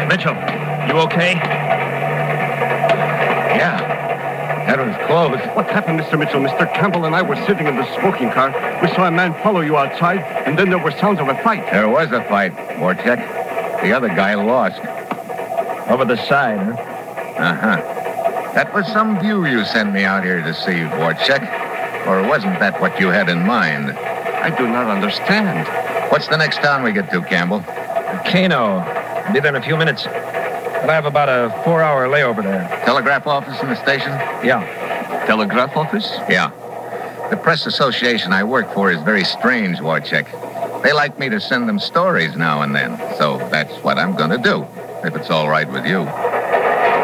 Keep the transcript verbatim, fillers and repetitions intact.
Mitchell, you okay? Yeah. That was close. What happened, Mister Mitchell? Mister Campbell and I were sitting in the smoking car. We saw a man follow you outside, and then there were sounds of a fight. There was a fight, Warchek. The other guy lost. Over the side, huh? Uh-huh. That was some view you sent me out here to see, Warchek. Or wasn't that what you had in mind? I do not understand. What's the next town we get to, Campbell? Kano. I'll be there in a few minutes. But I have about a four-hour layover there. Telegraph office in the station? Yeah. Telegraph office? Yeah. The press association I work for is very strange, Warchek. They like me to send them stories now and then. So that's what I'm going to do, if it's all right with you.